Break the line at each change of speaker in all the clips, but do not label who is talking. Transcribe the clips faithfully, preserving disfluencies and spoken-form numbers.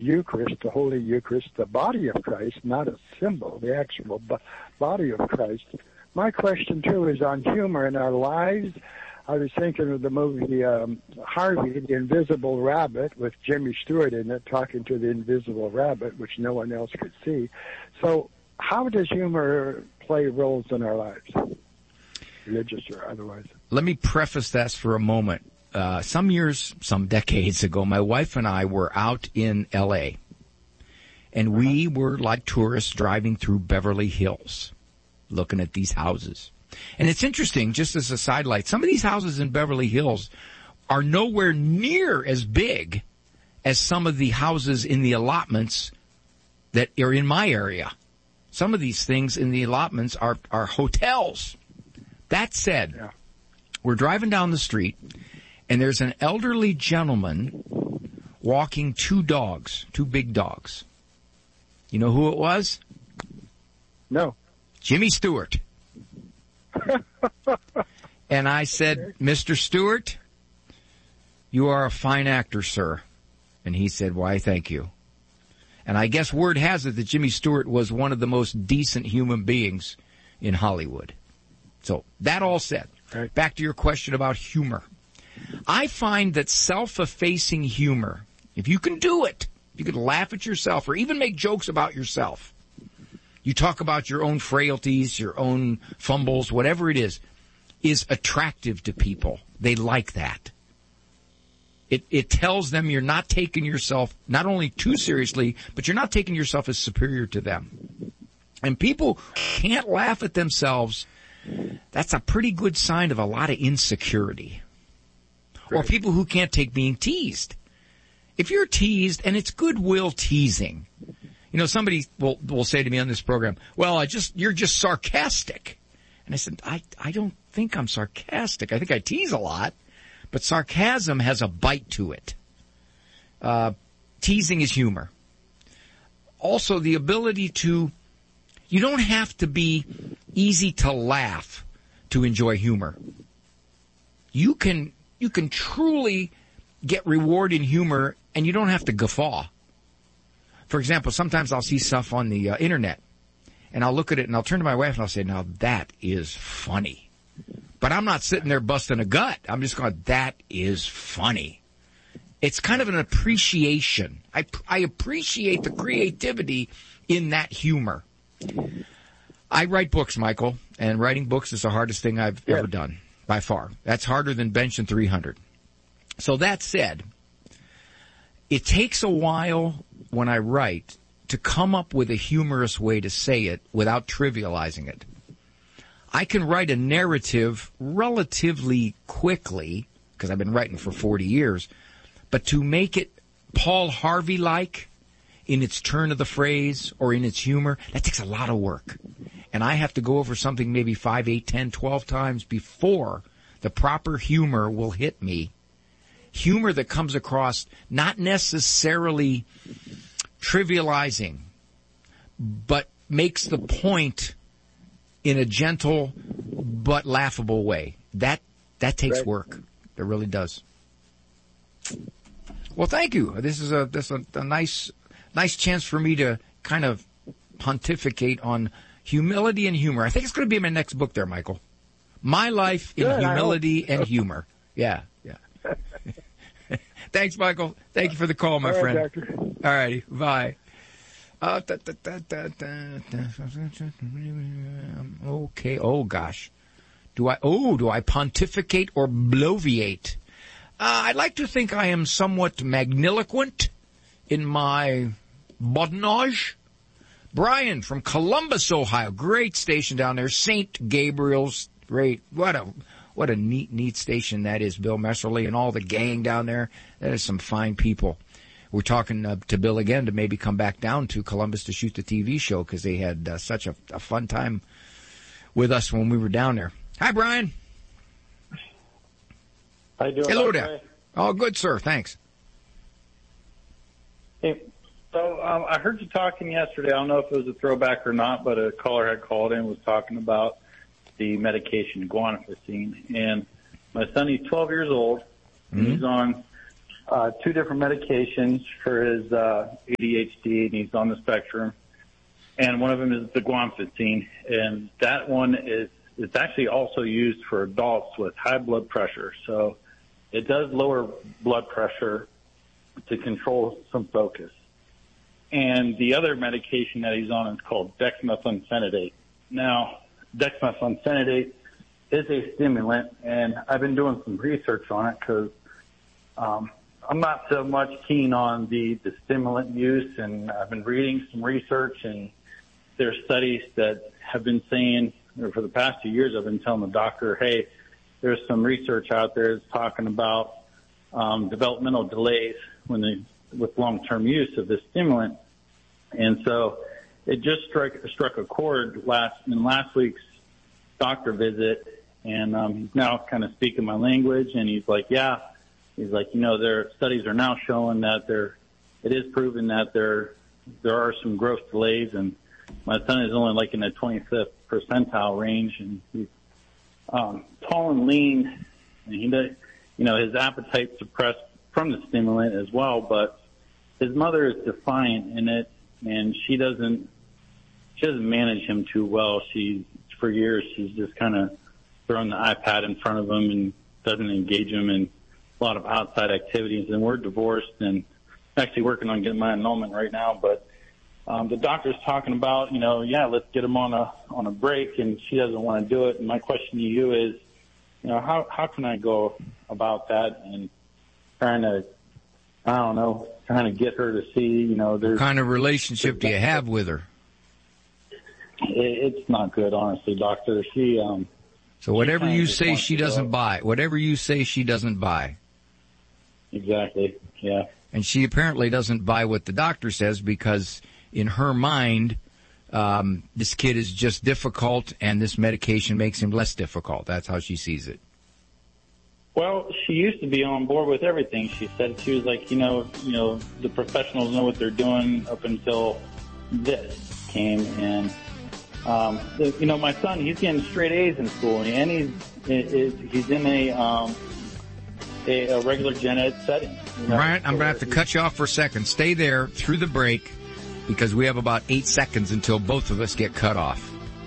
Eucharist, the Holy Eucharist, the body of Christ, not a symbol, the actual b- body of Christ. My question, too, is on humor in our lives. I was thinking of the movie um, Harvey, the Invisible Rabbit, with Jimmy Stewart in it, talking to the invisible rabbit, which no one else could see. So how does humor play roles in our lives, religious or otherwise?
Let me preface this for a moment. Uh, some years, some decades ago, my wife and I were out in L A, and we were like tourists driving through Beverly Hills, looking at these houses. And it's interesting, just as a sidelight, some of these houses in Beverly Hills are nowhere near as big as some of the houses in the allotments that are in my area. Some of these things in the allotments are, are hotels. That said, yeah. We're driving down the street, and there's an elderly gentleman walking two dogs, two big dogs. You know who it was?
No.
Jimmy Stewart. And I said, Mister Stewart, you are a fine actor, sir. And he said, why, thank you. And I guess word has it that Jimmy Stewart was one of the most decent human beings in Hollywood. So that all said, right. Back to your question about humor. I find that self-effacing humor, if you can do it, you can laugh at yourself or even make jokes about yourself. You talk about your own frailties, your own fumbles, whatever it is, is attractive to people. They like that. It, it tells them you're not taking yourself not only too seriously, but you're not taking yourself as superior to them. And people who can't laugh at themselves, that's a pretty good sign of a lot of insecurity. Right. Or people who can't take being teased. If you're teased, and it's goodwill teasing, you know, somebody will, will say to me on this program, well, I just, you're just sarcastic. And I said, I, I don't think I'm sarcastic. I think I tease a lot, but sarcasm has a bite to it. Uh, teasing is humor. Also, the ability to, you don't have to be easy to laugh to enjoy humor. You can, you can truly get reward in humor, and you don't have to guffaw. For example, sometimes I'll see stuff on the uh, internet, and I'll look at it, and I'll turn to my wife, and I'll say, now that is funny. But I'm not sitting there busting a gut. I'm just going, that is funny. It's kind of an appreciation. I, I appreciate the creativity in that humor. I write books, Michael, and writing books is the hardest thing I've yeah. ever done, by far. That's harder than benching three hundred. So that said, it takes a while when I write to come up with a humorous way to say it without trivializing it. I can write a narrative relatively quickly, because I've been writing for forty years, but to make it Paul Harvey-like in its turn of the phrase or in its humor, that takes a lot of work. And I have to go over something maybe five, eight, ten, twelve times before the proper humor will hit me. Humor that comes across not necessarily trivializing, but makes the point in a gentle but laughable way. That that takes right. work. It really does. Well, thank you. This is a this is a, a nice nice chance for me to kind of pontificate on humility and humor. I think it's going to be my next book there, Michael. My Life in Good, Humility and Humor. Yeah, yeah. Thanks, Michael. Thank you for the call, my
All right,
friend.
Doctor.
All righty. Bye. Uh, da, da, da, da, da, da. Okay. Oh, gosh. Do I, oh, do I pontificate or bloviate? Uh, I'd like to think I am somewhat magniloquent in my badinage. Brian from Columbus, Ohio. Great station down there. Saint Gabriel's. Great. What a, what a neat, neat station that is. Bill Messerly and all the gang down there. That is some fine people. We're talking uh, to Bill again to maybe come back down to Columbus to shoot the T V show because they had uh, such a, a fun time with us when we were down there. Hi, Brian.
How you doing?
Hello there. Oh, good, sir. Thanks.
Hey, so um, I heard you talking yesterday. I don't know if it was a throwback or not, but a caller had called in and was talking about the medication guanfacine. And my son, he's twelve years old, and mm-hmm. he's on uh, two different medications for his uh, A D H D, and he's on the spectrum. And one of them is the guanfacine, and that one is it's actually also used for adults with high blood pressure. So it does lower blood pressure to control some focus. And the other medication that he's on is called dexmethylphenidate. Now, dexmethylphenidate is a stimulant, and I've been doing some research on it because um, I'm not so much keen on the, the stimulant use, and I've been reading some research, and there are studies that have been saying, or for the past two years, I've been telling the doctor, hey, there's some research out there that's talking about um, developmental delays when they, with long-term use of this stimulant. And so it just struck, struck a chord last, in last week's doctor visit, and um, he's now kind of speaking my language, and he's like, yeah, he's like, you know, their studies are now showing that there, it is proven that there, there are some growth delays, and my son is only like in the twenty-fifth percentile range, and he's um, tall and lean, and he does, you know, his appetite suppressed from the stimulant as well, but his mother is defiant in it, and she doesn't, she doesn't manage him too well. She, for years, she's just kind of throwing the iPad in front of him and doesn't engage him in a lot of outside activities, and we're divorced and actually working on getting my annulment right now, but Um, the doctor's talking about, you know, yeah, let's get him on a on a break, and she doesn't want to do it. And my question to you is, you know, how how can I go about that and trying to, I don't know, trying to get her to see, you know, there's...
What kind of relationship do you have with her?
It, it's not good, honestly, doctor. She, um...
So whatever you say she doesn't buy, whatever you say she doesn't buy.
Exactly, yeah.
And she apparently doesn't buy what the doctor says because in her mind, um, this kid is just difficult and this medication makes him less difficult. That's how she sees it.
Well, she used to be on board with everything. She said she was like, you know, you know, the professionals know what they're doing up until this came. And, um, the, you know, my son, he's getting straight A's in school, and he's, is, he's in a, um, a, a regular gen ed setting. You know?
Brian, I'm going to have to cut you off for a second. Stay there through the break, because we have about eight seconds until both of us get cut off.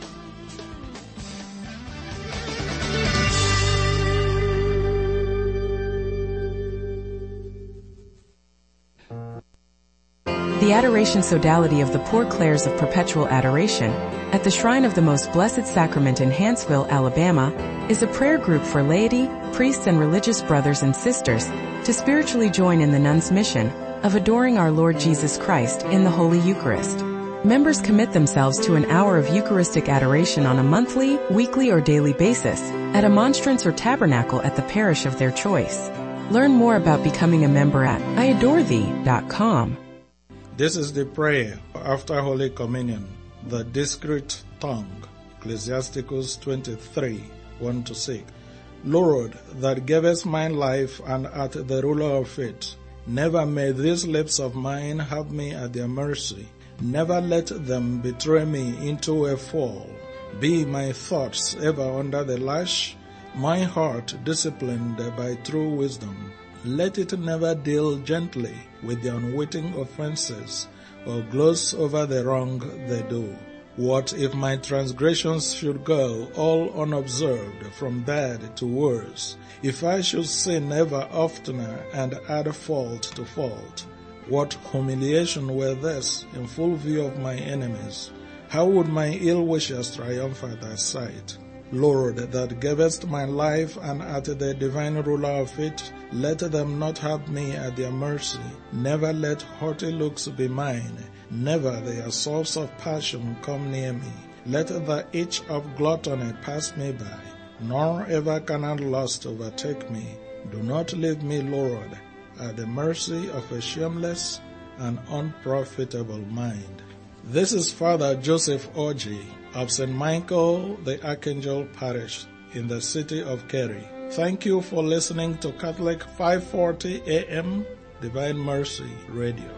The Adoration Sodality of the Poor Clares of Perpetual Adoration at the Shrine of the Most Blessed Sacrament in Hanceville, Alabama, is a prayer group for laity, priests, and religious brothers and sisters to spiritually join in the nuns' mission of adoring our Lord Jesus Christ in the Holy Eucharist. Members commit themselves to an hour of Eucharistic adoration on a monthly, weekly, or daily basis at a monstrance or tabernacle at the parish of their choice. Learn more about becoming a member at I adore thee dot com.
This is the prayer after Holy Communion, the discreet tongue, Ecclesiasticus twenty-three, one to six. Lord, that gavest mine life and art the ruler of it, never may these lips of mine have me at their mercy. Never let them betray me into a fall. Be my thoughts ever under the lash, my heart disciplined by true wisdom. Let it never deal gently with the unwitting offenses, or gloss over the wrong they do. What if my transgressions should go all unobserved from bad to worse? If I should sin ever oftener and add fault to fault? What humiliation were this in full view of my enemies? How would my ill wishers triumph at thy sight? Lord, that gavest my life and art the divine ruler of it, let them not have me at their mercy. Never let haughty looks be mine. Never the assaults of passion come near me. Let the itch of gluttony pass me by, nor ever carnal lust overtake me. Do not leave me, Lord, at the mercy of a shameless and unprofitable mind. This is Father Joseph Orji of Saint Michael the Archangel Parish in the city of Cary. Thank you for listening to Catholic five forty A M Divine Mercy Radio.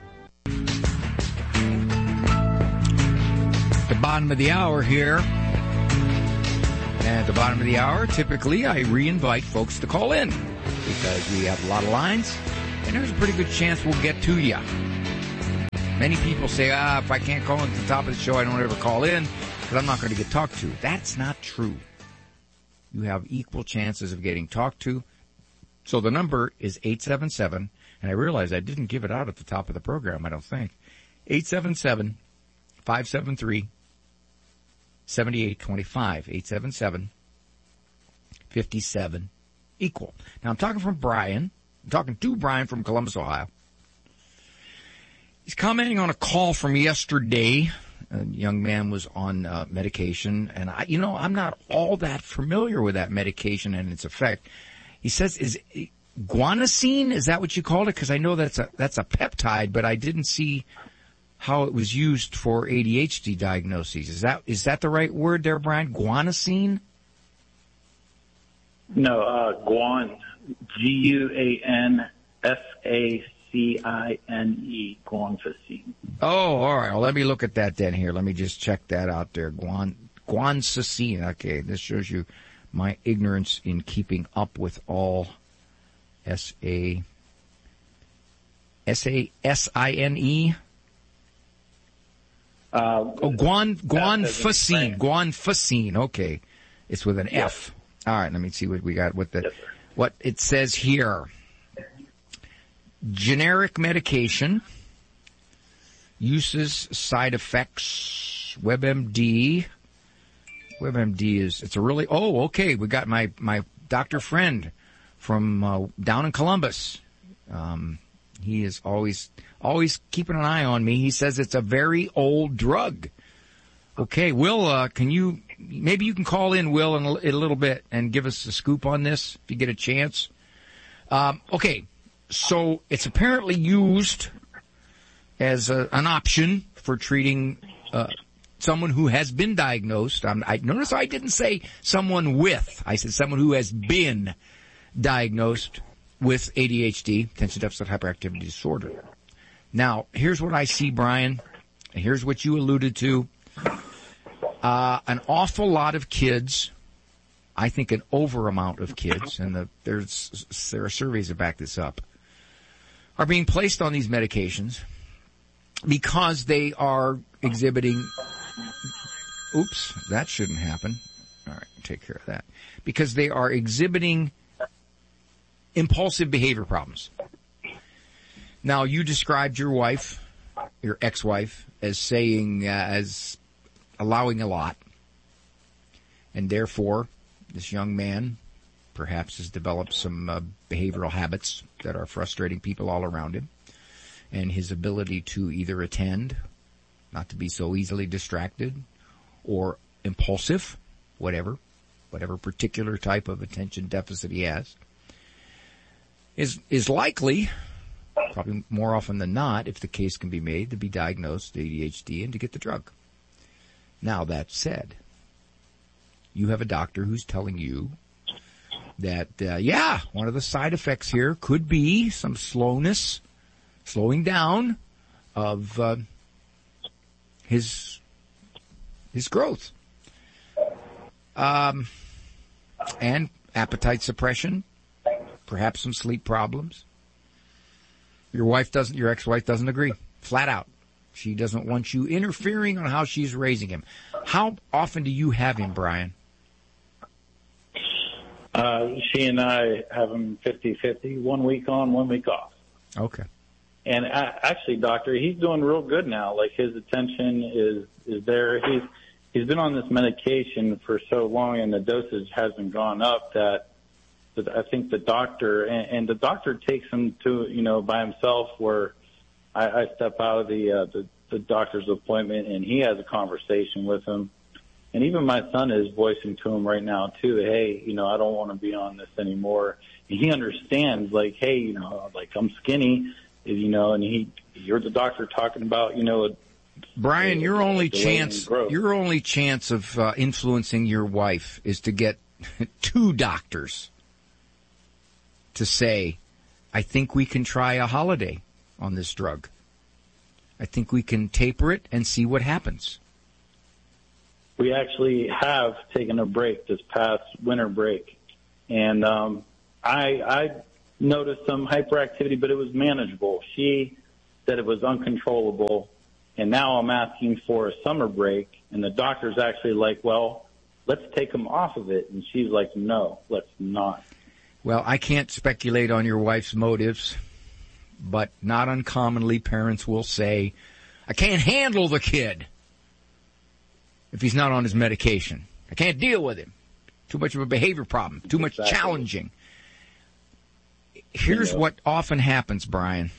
The bottom of the hour here. And at the bottom of the hour, typically I re-invite folks to call in because we have a lot of lines and there's a pretty good chance we'll get to you. Many people say, ah, if I can't call in at the top of the show, I don't ever call in because I'm not going to get talked to. That's not true. You have equal chances of getting talked to. So the number is eight seven seven, and I realize I didn't give it out at the top of the program, I don't think. eight seven seven, five seven three, seven eight two five. eight seven seven, five seven, equal. Now I'm talking from Brian. I'm talking to Brian from Columbus, Ohio. He's commenting on a call from yesterday. A young man was on uh, medication, and I, you know, I'm not all that familiar with that medication and its effect. He says, "Is it guanosine? Is that what you called it? Because I know that's a that's a peptide, but I didn't see how it was used for A D H D diagnoses. Is that is that the right word there, Brian? Guanosine?
No, uh, guan, G U A N F A C I N E, guanfacine.
Oh, all right. Well, let me look at that then here. Let me just check that out there. Guan, guanosine. Okay, this shows you my ignorance in keeping up with all S A S A S I N E.
Uh,
oh, guan, guanfacine. Guanfacine. Okay. It's with an
yes.
F. All right. Let me see what we got. What the,
yes,
what it says here. Generic medication, uses, side effects, WebMD. WebMD is, it's a really, oh, okay, we got my, my doctor friend from uh, down in Columbus. Um, he is always, always keeping an eye on me. He says it's a very old drug. Okay, Will, uh, can you, maybe you can call in, Will, in a, in a little bit and give us a scoop on this if you get a chance. Um, okay. So it's apparently used as a, an option for treating uh, someone who has been diagnosed. Um, I notice I didn't say someone with. I said someone who has been diagnosed with A D H D, attention deficit hyperactivity disorder. Now, here's what I see, Brian. Here's what you alluded to. Uh, an awful lot of kids, I think an over amount of kids, and the, there's there are surveys that back this up, are being placed on these medications because they are exhibiting, oops, that shouldn't happen. All right, take care of that. Because they are exhibiting impulsive behavior problems. Now, you described your wife, your ex-wife, as saying, uh, as allowing a lot. And therefore, this young man perhaps has developed some uh, behavioral habits that are frustrating people all around him. And his ability to either attend, not to be so easily distracted, or impulsive, whatever, whatever particular type of attention deficit he has, is is likely, probably more often than not, if the case can be made, to be diagnosed with A D H D and to get the drug. Now, that said, you have a doctor who's telling you that, uh, yeah, one of the side effects here could be some slowness, slowing down of uh, his his growth, um, and appetite suppression, perhaps some sleep problems. Your wife doesn't, your ex-wife doesn't agree, flat out. She doesn't want you interfering on how she's raising him. How often do you have him, Brian?
Uh, she and I have him fifty-fifty, one week on, one week off.
Okay.
And I, actually, doctor, he's doing real good now. Like, his attention is, is there. He's, he's been on this medication for so long, and the dosage hasn't gone up that, that I think the doctor, and, and the doctor takes him to, you know, by himself, where I, I step out of the, uh, the, the doctor's appointment and he has a conversation with him. And even my son is voicing to him right now, too, hey, you know, I don't want to be on this anymore. And he understands, like, hey, you know, like, I'm skinny, you know, and he, you're the doctor talking about, you know,
Brian,
a,
your
a
only chance, your only chance of uh, influencing your wife is to get two doctors to say, I think we can try a holiday on this drug. I think we can taper it and see what happens.
We actually have taken a break this past winter break. And um, I, I noticed some hyperactivity, but it was manageable. She said it was uncontrollable, and now I'm asking for a summer break, and the doctor's actually like, well, let's take him off of it. And she's like, no, let's not.
Well, I can't speculate on your wife's motives, but not uncommonly parents will say, I can't handle the kid if he's not on his medication. I can't deal with him. Too much of a behavior problem. Too much exactly. challenging. Here's what often happens, Brian.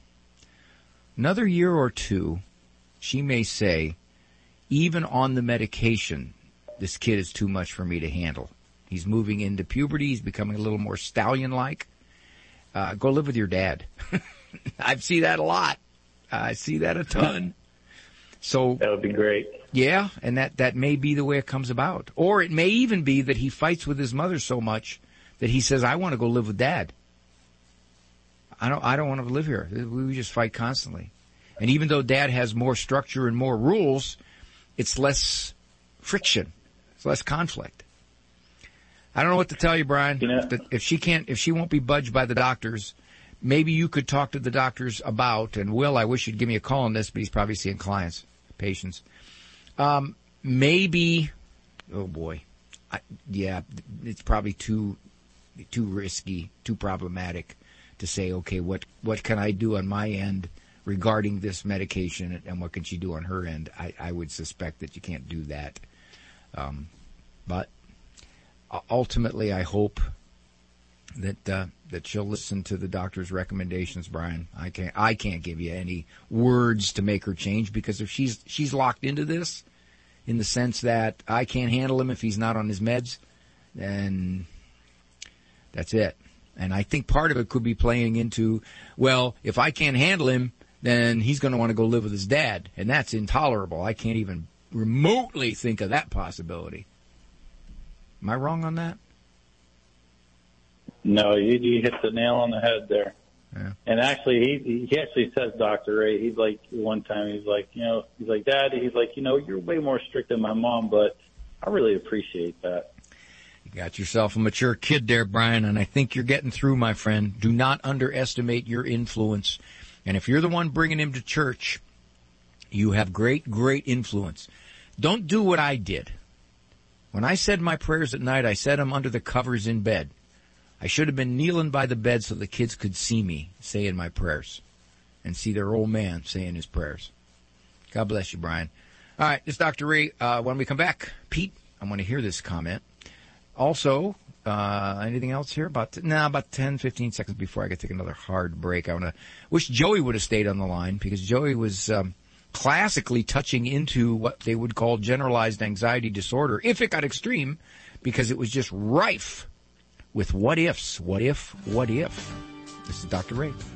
Another year or two, she may say, even on the medication, this kid is too much for me to handle. He's moving into puberty. He's becoming a little more stallion-like. Uh, go live with your dad. I see that a lot. I see that a ton. So
that would be great.
Yeah, and that, that may be the way it comes about. Or it may even be that he fights with his mother so much that he says, I want to go live with Dad. I don't, I don't want to live here. We just fight constantly. And even though Dad has more structure and more rules, it's less friction. It's less conflict. I don't know what to tell you, Brian. You know, if, if she can't, if she won't be budged by the doctors, maybe you could talk to the doctors about, and Will, I wish you'd give me a call on this, but he's probably seeing clients, patients. Um, maybe, oh boy, I, yeah, it's probably too, too risky, too problematic to say, okay, what, what can I do on my end regarding this medication, and what can she do on her end? I, I would suspect that you can't do that. Um, but ultimately, I hope that uh, that she'll listen to the doctor's recommendations, Brian. I can't I can't give you any words to make her change, because if she's she's locked into this, in the sense that I can't handle him if he's not on his meds, then that's it. And I think part of it could be playing into, well, if I can't handle him, then he's going to want to go live with his dad, and that's intolerable. I can't even remotely think of that possibility. Am I wrong on that?
No, you, you hit the nail on the head there.
Yeah.
And actually, he he actually says, Doctor Ray, he's like, one time he's like, you know, he's like, Dad, he's like, you know, you're way more strict than my mom, but I really appreciate that.
You got yourself a mature kid there, Brian, and I think you're getting through, my friend. Do not underestimate your influence. And if you're the one bringing him to church, you have great, great influence. Don't do what I did. When I said my prayers at night, I said them under the covers in bed. I should have been kneeling by the bed so the kids could see me saying my prayers and see their old man saying his prayers. God bless you, Brian. All right, this is Doctor Ray. Uh, when we come back, Pete, I want to hear this comment. Also, uh, anything else here? About, nah, about ten, fifteen seconds before I could take another hard break. I want to wish Joey would have stayed on the line, because Joey was um, classically touching into what they would call generalized anxiety disorder, if it got extreme, because it was just rife with what ifs. What if, what if? This is Doctor Ray.